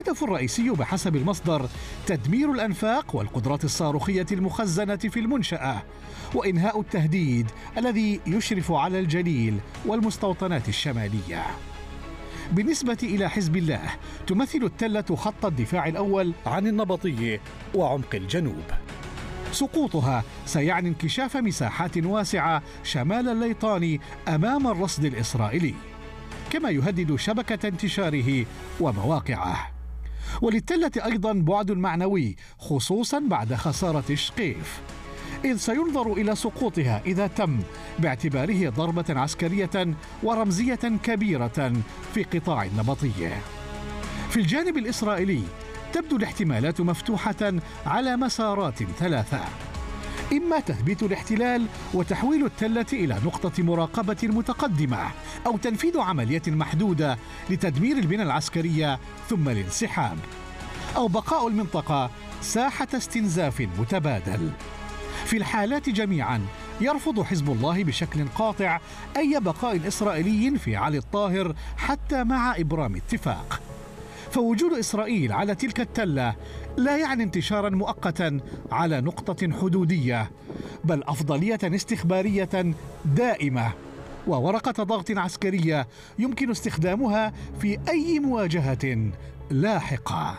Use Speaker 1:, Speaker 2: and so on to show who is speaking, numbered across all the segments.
Speaker 1: الهدف الرئيسي بحسب المصدر تدمير الأنفاق والقدرات الصاروخية المخزنة في المنشأة، وإنهاء التهديد الذي يشرف على الجليل والمستوطنات الشمالية. بالنسبة إلى حزب الله، تمثل التلة خط الدفاع الأول عن النبطية وعمق الجنوب. سقوطها سيعني انكشاف مساحات واسعة شمال الليطاني أمام الرصد الإسرائيلي، كما يهدد شبكة انتشاره ومواقعه. وللتلة أيضا بعد معنوي، خصوصا بعد خسارة شقيف، إذ سينظر إلى سقوطها إذا تم باعتباره ضربة عسكرية ورمزية كبيرة في قطاع النبطية. في الجانب الإسرائيلي تبدو الاحتمالات مفتوحة على مسارات ثلاثة: إما تثبيت الاحتلال وتحويل التلة إلى نقطة مراقبة متقدمة، أو تنفيذ عملية محدودة لتدمير البنى العسكرية ثم الانسحاب، أو بقاء المنطقة ساحة استنزاف متبادل. في الحالات جميعا يرفض حزب الله بشكل قاطع أي بقاء إسرائيلي في علي الطاهر حتى مع إبرام اتفاق. فوجود إسرائيل على تلك التلة لا يعني انتشارا مؤقتا على نقطة حدودية، بل أفضلية استخبارية دائمة وورقة ضغط عسكرية يمكن استخدامها في أي مواجهة لاحقة.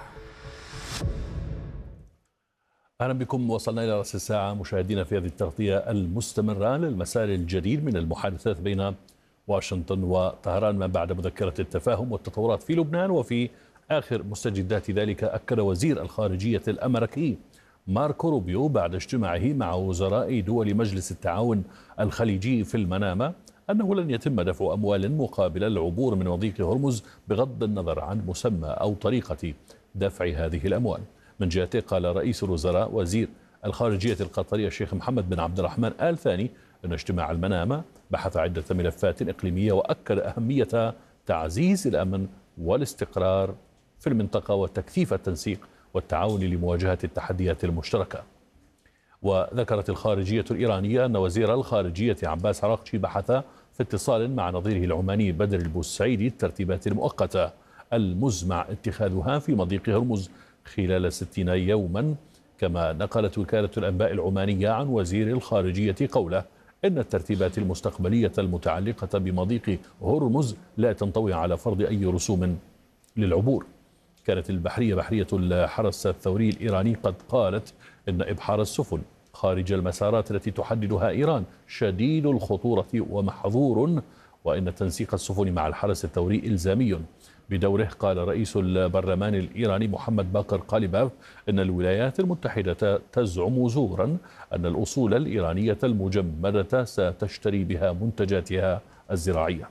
Speaker 2: أهلا بكم. وصلنا إلى رأس الساعة مشاهدينا في هذه التغطية المستمرة للمسار الجديد من المحادثات بين واشنطن وطهران ما بعد مذكرة التفاهم والتطورات في لبنان. وفي آخر مستجدات ذلك، أكد وزير الخارجية الأمريكي ماركو روبيو بعد اجتماعه مع وزراء دول مجلس التعاون الخليجي في المنامة أنه لن يتم دفع أموال مقابل العبور من مضيق هرمز بغض النظر عن مسمى أو طريقة دفع هذه الأموال. من جهته، قال رئيس الوزراء وزير الخارجية القطري الشيخ محمد بن عبد الرحمن آل ثاني أن اجتماع المنامة بحث عدة ملفات إقليمية، وأكد أهمية تعزيز الأمن والاستقرار في المنطقة وتكثيف التنسيق والتعاون لمواجهة التحديات المشتركة. وذكرت الخارجية الإيرانية أن وزير الخارجية عباس عراقچي بحث في اتصال مع نظيره العماني بدر البوسعيدي الترتيبات المؤقتة المزمع اتخاذها في مضيق هرمز خلال 60 يوما. كما نقلت وكالة الأنباء العمانية عن وزير الخارجية قوله إن الترتيبات المستقبلية المتعلقة بمضيق هرمز لا تنطوي على فرض أي رسوم للعبور. كانت بحرية الحرس الثوري الإيراني قد قالت إن إبحار السفن خارج المسارات التي تحددها إيران شديد الخطورة ومحظور، وإن تنسيق السفن مع الحرس الثوري إلزامي. بدوره، قال رئيس البرلمان الإيراني محمد باقر قاليباف إن الولايات المتحدة تزعم زورا أن الأصول الإيرانية المجمدة ستشتري بها منتجاتها الزراعية.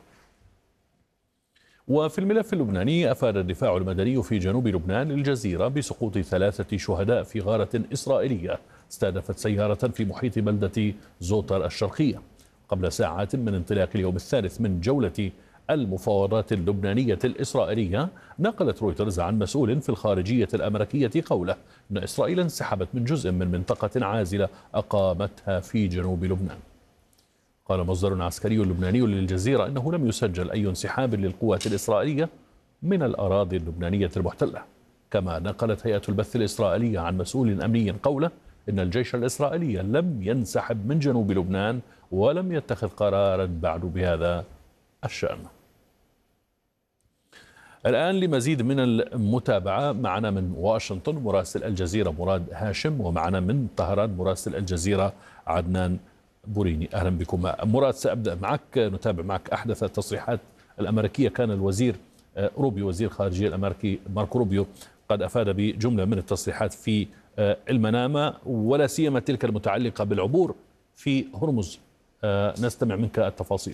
Speaker 2: وفي الملف اللبناني، أفاد الدفاع المدني في جنوب لبنان الجزيرة بسقوط 3 شهداء في غارة إسرائيلية استهدفت سيارة في محيط بلدة زوطر الشرقية قبل ساعات من انطلاق اليوم الثالث من جولة المفاوضات اللبنانية الإسرائيلية. نقلت رويترز عن مسؤول في الخارجية الأمريكية قوله أن إسرائيل انسحبت من جزء من منطقة عازلة أقامتها في جنوب لبنان. قال مصدر عسكري لبناني للجزيرة إنه لم يسجل أي انسحاب للقوات الإسرائيلية من الأراضي اللبنانية المحتلة. كما نقلت هيئة البث الإسرائيلية عن مسؤول أمني قوله إن الجيش الإسرائيلي لم ينسحب من جنوب لبنان ولم يتخذ قرارا بعد بهذا الشأن. الآن لمزيد من المتابعة معنا من واشنطن مراسل الجزيرة مراد هاشم، ومعنا من طهران مراسل الجزيرة عدنان بوريني. أهلا بكم. مراد، سأبدأ معك، نتابع معك أحدث التصريحات الأمريكية. كان الوزير روبيو وزير الخارجية الأمريكي ماركو روبيو قد أفاد بجملة من التصريحات في المنامة، ولا سيما تلك المتعلقة بالعبور في هرمز. نستمع منك التفاصيل.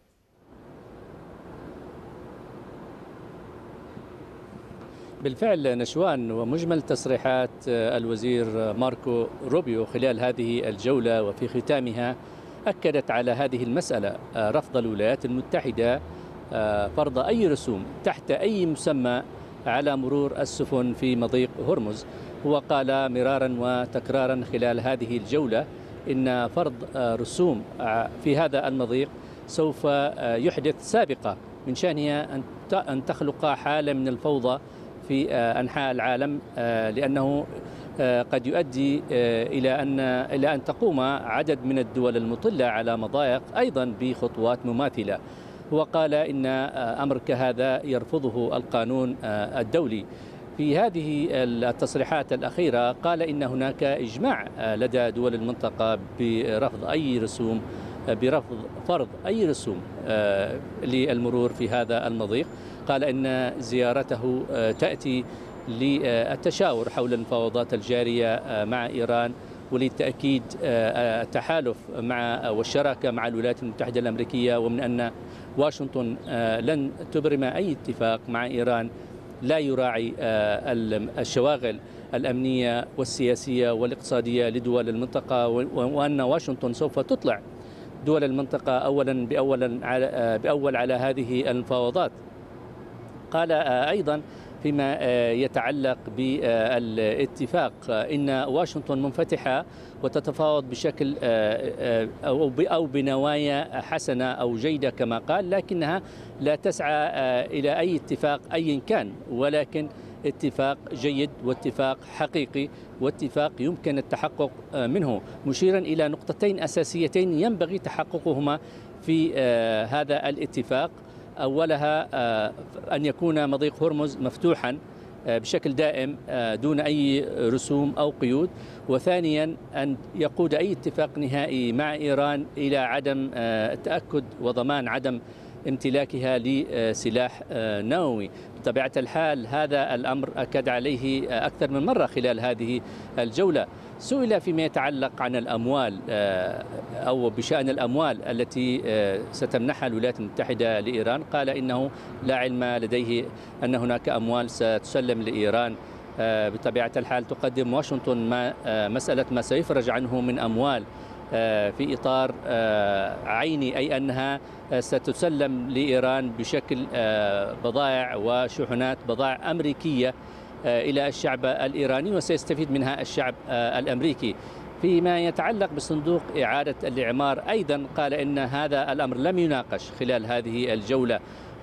Speaker 3: بالفعل نشوان، ومجمل تصريحات الوزير ماركو روبيو خلال هذه الجولة وفي ختامها أكدت على هذه المسألة: رفض الولايات المتحدة فرض أي رسوم تحت أي مسمى على مرور السفن في مضيق هرمز. هو قال مرارا وتكرارا خلال هذه الجولة إن فرض رسوم في هذا المضيق سوف يحدث سابقة من شأنها أن تخلق حالة من الفوضى في أنحاء العالم، لأنه قد يؤدي إلى أن تقوم عدد من الدول المطلة على مضايق أيضا بخطوات مماثلة. وقال إن أمر كهذا يرفضه القانون الدولي. في هذه التصريحات الأخيرة قال إن هناك إجماع لدى دول المنطقة برفض فرض أي رسوم للمرور في هذا المضيق. قال إن زيارته تأتي للتشاور حول المفاوضات الجارية مع إيران ولتأكيد التحالف والشراكة مع الولايات المتحدة الأمريكية، ومن أن واشنطن لن تبرم أي اتفاق مع إيران لا يراعي الشواغل الأمنية والسياسية والاقتصادية لدول المنطقة، وأن واشنطن سوف تطلع دول المنطقة أولا بأول على هذه المفاوضات. قال أيضا فيما يتعلق بالاتفاق إن واشنطن منفتحة وتتفاوض بشكل أو بنوايا حسنة أو جيدة كما قال، لكنها لا تسعى إلى أي اتفاق أيا كان، ولكن اتفاق جيد واتفاق حقيقي واتفاق يمكن التحقق منه، مشيرا إلى نقطتين أساسيتين ينبغي تحققهما في هذا الاتفاق. أولها أن يكون مضيق هرمز مفتوحا بشكل دائم دون أي رسوم أو قيود، وثانيا أن يقود أي اتفاق نهائي مع إيران إلى عدم التأكد وضمان عدم امتلاكها لسلاح نووي. بطبيعة الحال هذا الأمر أكد عليه أكثر من مرة خلال هذه الجولة. سئل فيما يتعلق عن الأموال أو بشأن الأموال التي ستمنحها الولايات المتحدة لإيران، قال إنه لا علم لديه أن هناك أموال ستسلم لإيران. بطبيعة الحال تقدم واشنطن مسألة ما سيفرج عنه من أموال في إطار عيني، أي أنها ستسلم لإيران بشكل بضائع وشحنات بضائع أمريكية إلى الشعب الإيراني، وسيستفيد منها الشعب الأمريكي. فيما يتعلق بصندوق إعادة الإعمار أيضا قال إن هذا الأمر لم يناقش خلال هذه الجولة،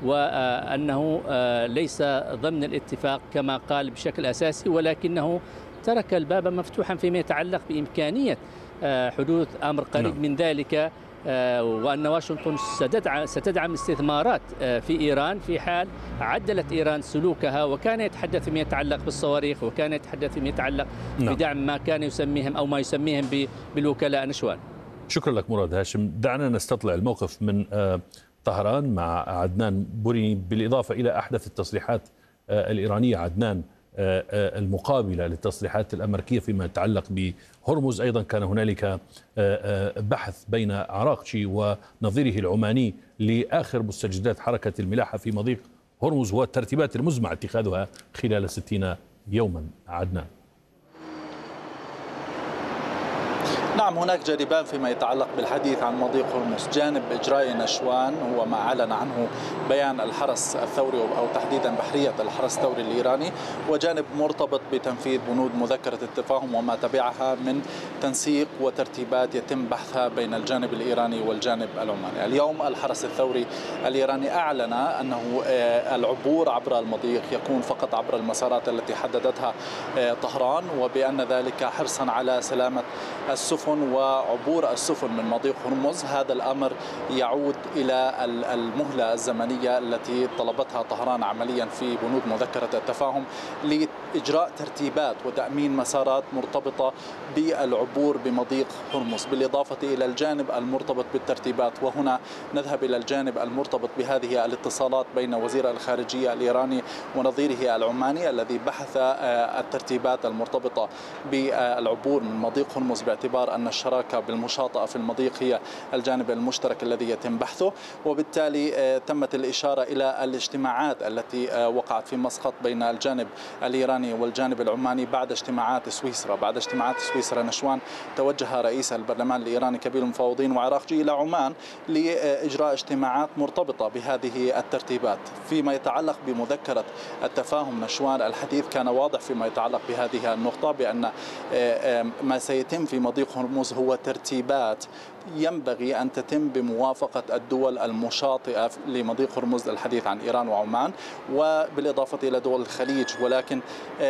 Speaker 3: وأنه ليس ضمن الاتفاق كما قال بشكل أساسي، ولكنه ترك الباب مفتوحا فيما يتعلق بإمكانية حدوث أمر قريب من ذلك، وأن واشنطن ستدعم استثمارات في إيران في حال عدلت إيران سلوكها. وكان يتحدث فيما يتعلق بالصواريخ، وكان يتحدث فيما يتعلق بدعم ما كان يسميهم أو ما يسميهم بالوكلاء نشوان.
Speaker 2: شكرا لك مراد هاشم. دعنا نستطلع الموقف من طهران مع عدنان بوريني، بالإضافة إلى أحدث التصريحات الإيرانية عدنان المقابلة للتصريحات الأمريكية فيما يتعلق بهرمز. أيضا كان هنالك بحث بين عراقشي ونظيره العماني لآخر مستجدات حركة الملاحة في مضيق هرمز والترتيبات المزمع اتخاذها خلال 60 يوما. عدنان.
Speaker 4: نعم، هناك جانبان فيما يتعلق بالحديث عن مضيق هرمز. جانب إجراء نشوان هو ما أعلن عنه بيان الحرس الثوري أو تحديدا بحرية الحرس الثوري الإيراني، وجانب مرتبط بتنفيذ بنود مذكرة التفاهم وما تبعها من تنسيق وترتيبات يتم بحثها بين الجانب الإيراني والجانب العماني. اليوم الحرس الثوري الإيراني أعلن أنه العبور عبر المضيق يكون فقط عبر المسارات التي حددتها طهران، وبأن ذلك حرصا على سلامة السفن وعبور السفن من مضيق هرمز. هذا الأمر يعود إلى المهلة الزمنية التي طلبتها طهران عمليا في بنود مذكرة التفاهم لإجراء ترتيبات وتأمين مسارات مرتبطة بالعبور بمضيق هرمز، بالإضافة إلى الجانب المرتبط بالترتيبات. وهنا نذهب إلى الجانب المرتبط بهذه الاتصالات بين وزير الخارجية الإيراني ونظيره العماني الذي بحث الترتيبات المرتبطة بالعبور من مضيق هرمز، باعتبار أن الشراكة بالمشاطئة في المضيق هي الجانب المشترك الذي يتم بحثه. وبالتالي تمت الإشارة إلى الاجتماعات التي وقعت في مسقط بين الجانب الإيراني والجانب العماني بعد اجتماعات سويسرا. بعد اجتماعات سويسرا نشوان توجه رئيس البرلمان الإيراني كبير المفاوضين وعراقجي إلى عمان لإجراء اجتماعات مرتبطة بهذه الترتيبات. فيما يتعلق بمذكرة التفاهم نشوان، الحديث كان واضح فيما يتعلق بهذه النقطة، بأن ما سيتم في مضيق هرمز هو ترتيبات ينبغي أن تتم بموافقة الدول المشاطئة لمضيق هرمز، الحديث عن إيران وعمان وبالإضافة إلى دول الخليج. ولكن